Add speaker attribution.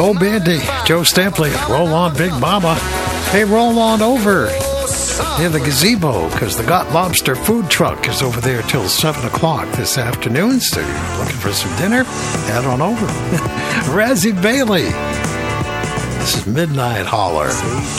Speaker 1: Bo Bandy, Joe Stampley, roll on Big Mama. Hey, roll on over near the gazebo, because the Got Lobster food truck is over there till 7 o'clock this afternoon. So you're looking for some dinner? Head on over. Razzie Bailey. This is Midnight Holler.